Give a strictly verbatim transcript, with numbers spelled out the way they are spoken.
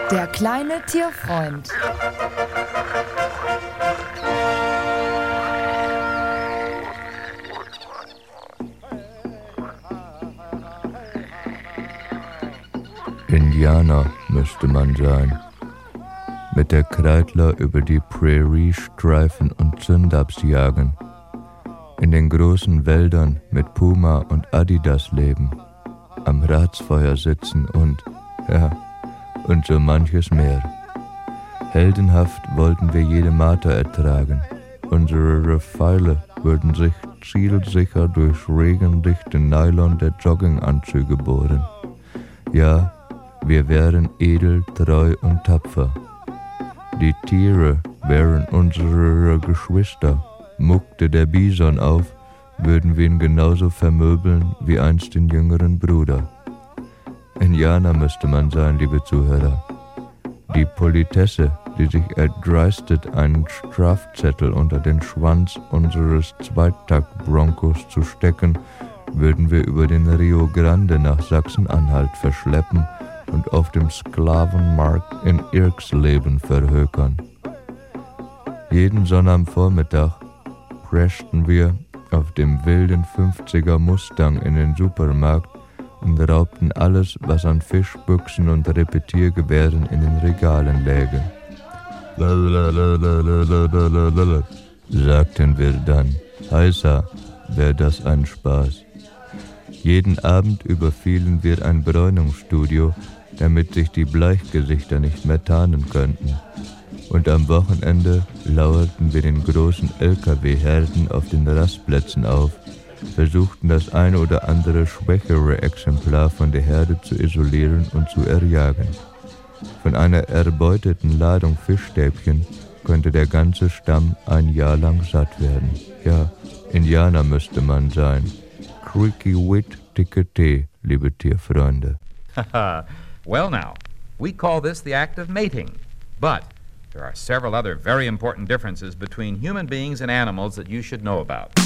Der kleine Tierfreund. Indianer müsste man sein. Mit der Kreidler über die Prärie streifen und Syndaps jagen. In den großen Wäldern mit Puma und Adidas leben. Am Ratsfeuer sitzen und, ja, und so manches mehr. Heldenhaft wollten wir jede Marter ertragen. Unsere Pfeile würden sich zielsicher durch regendichte Nylon der Jogginganzüge bohren. Ja, wir wären edel, treu und tapfer. Die Tiere wären unsere Geschwister. Muckte der Bison auf, würden wir ihn genauso vermöbeln wie einst den jüngeren Bruder. Indianer müsste man sein, liebe Zuhörer. Die Politesse, die sich erdreistet, einen Strafzettel unter den Schwanz unseres Zweitakt-Broncos zu stecken, würden wir über den Rio Grande nach Sachsen-Anhalt verschleppen und auf dem Sklavenmarkt in Irksleben verhökern. Jeden Sonnabendvormittag crashten wir auf dem wilden fünfziger Mustang in den Supermarkt und raubten alles, was an Fischbüchsen und Repetiergewehren in den Regalen läge. Sagten wir dann, heißa, wär das ein Spaß. Jeden Abend überfielen wir ein Bräunungsstudio, damit sich die Bleichgesichter nicht mehr tarnen könnten. Und am Wochenende lauerten wir den großen L K W-Herden auf den Rastplätzen auf, versuchten das eine oder andere schwächere Exemplar von der Herde zu isolieren und zu erjagen. Von einer erbeuteten Ladung Fischstäbchen könnte der ganze Stamm ein Jahr lang satt werden. Ja, Indianer müsste man sein. Creaky wit tickety, liebe Tierfreunde. Well now, we call this the act of mating, but there are several other very important differences between human beings and animals that you should know about.